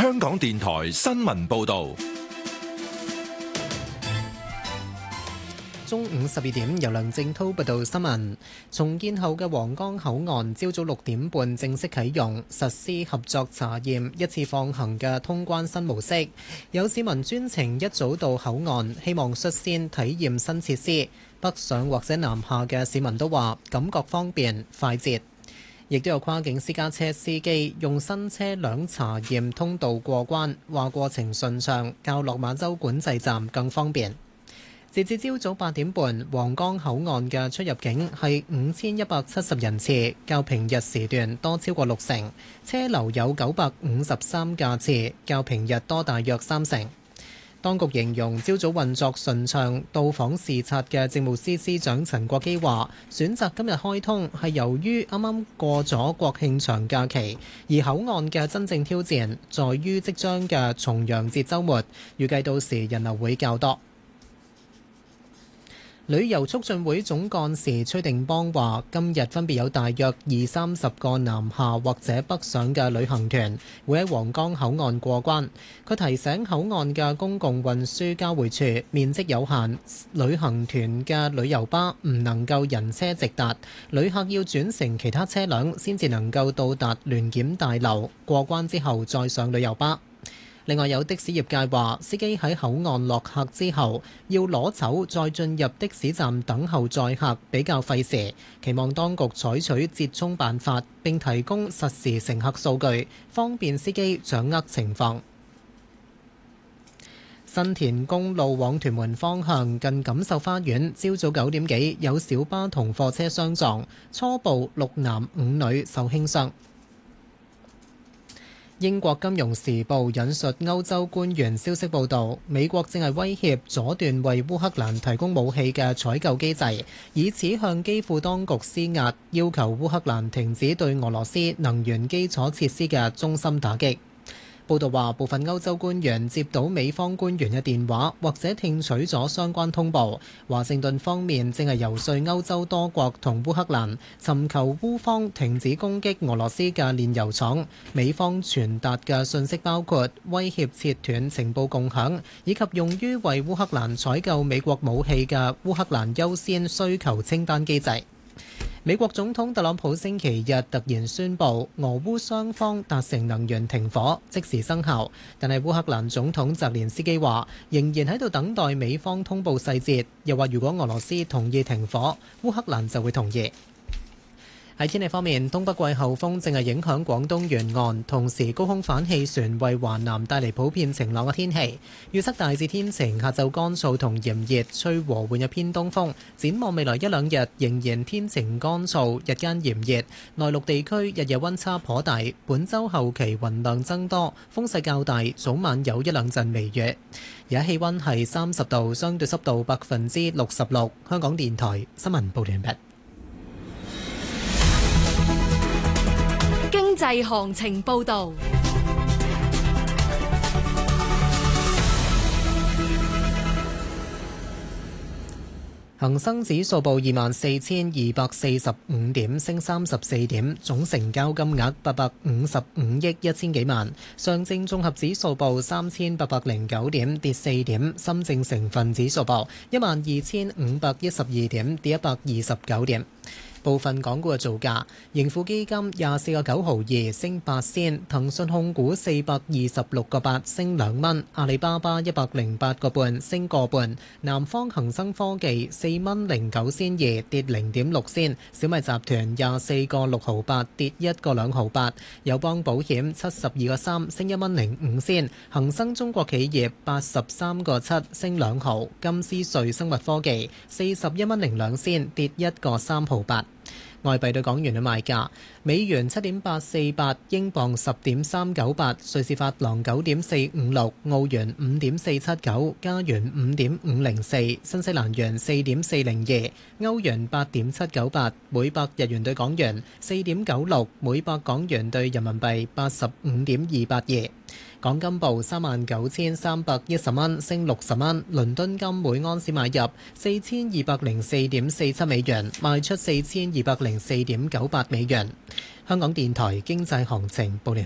香港電台新聞報道。 中午12點，由梁正滔報道新聞。重建後嘅皇崗口岸朝早6點半正式啟用，實施合作查驗一次放行嘅通關新模式。有市民專程一早到口岸，希望率先體驗新設施。北上或者南下嘅市民都話感覺方便快捷。亦都有跨境私家車司機用新車輛查驗通道過關，話過程順暢，較落馬洲管制站更方便。截至朝早8點半，皇崗口岸嘅出入境係5170人次，較平日時段多超過60%，車流有953架次，較平日多大約30%。當局形容朝早運作順暢，到訪視察嘅政務司司長陳國基話，選擇今日開通係由於啱啱過咗國慶長假期，而口岸嘅真正挑戰在於即將嘅重陽節週末，預計到時人流會較多。旅遊促進會總幹事崔定邦話：今日分別有大約20-30個南下或者北上嘅旅行團會喺皇崗口岸過關。佢提醒口岸嘅公共運輸交匯處面積有限，旅行團嘅旅遊巴唔能夠人車直達，旅客要轉乘其他車輛先至能夠到達聯檢大樓，過關之後再上旅遊巴。另外有的士業界話，司機喺口岸落客之後要攞走再進入的士站等候載客，比較費時，期望當局採取折衷辦法，並提供實時乘客數據，方便司機掌握情況。新田公路往屯門方向近錦繡花園，朝早9點幾有小巴同貨車相撞，初步6男5女受輕傷。英國金融時報引述歐洲官員消息報導，美國正係威脅阻斷為烏克蘭提供武器嘅採購機制，以此向基輔當局施壓，要求烏克蘭停止對俄羅斯能源基礎設施嘅中心打擊。報道話，部分歐洲官員接到美方官員嘅電話，或者聽取咗相關通報。華盛頓方面正係游說歐洲多國同烏克蘭尋求烏方停止攻擊俄羅斯嘅煉油廠。美方傳達嘅信息包括威脅切斷情報共享，以及用於為烏克蘭採購美國武器嘅烏克蘭優先需求清單機制。美國總統特朗普星期日突然宣布，俄烏雙方達成能源停火，即時生效。但係烏克蘭總統澤連斯基話，仍然喺度等待美方通報細節，又話如果俄羅斯同意停火，烏克蘭就會同意。喺天氣方面，東北季候風正係影響廣東沿岸，同時高空反氣旋為華南帶嚟普遍晴朗嘅天氣。預測大致天晴，下晝乾燥同炎熱，吹和緩嘅偏東風。展望未來1-2日仍然天晴乾燥，日間炎熱。內陸地區日夜溫差頗大。本週後期雲量增多，風勢較大，早晚有1-2陣微雨。而家氣溫係30度，相對濕度66%。香港電台新聞報完畢。 經濟行情報導。 恒生指數報24,245點，升34點，總成交金額855億1000幾萬。上證綜合指數報3809點，跌4點。深證成分指數報12512點，跌129點。部分港股嘅造價：盈富基金24個9毫2升8仙，騰訊控股426個8升2蚊，阿里巴巴108個半升個半，南方恒生科技4蚊09仙2跌0.6仙，小米集團24個6毫8跌1個2毫8，友邦保險72個3升1蚊05仙，恒生中國企業83個7升2毫，金斯瑞生物科技41蚊02仙跌1個3毫8。外幣對港元嘅賣價：美元7.848，英鎊10.398，瑞士法郎9.456，澳元5.479，加元5.504，新西蘭元4.402，歐元8.798，每百日元對港元4.96，每百港元對人民幣85.282。港金報39,310蚊，升60蚊。倫敦金每盎司買入4204.47美元，賣出4204.98美元。香港電台經濟行情報料。